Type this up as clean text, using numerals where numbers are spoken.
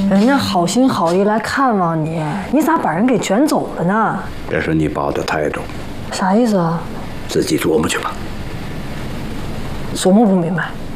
人家好心好意来看望你，你咋把人给卷走了呢？ 这是你抱的太重， 啥意思啊？ 自己琢磨去吧。 琢磨不明白。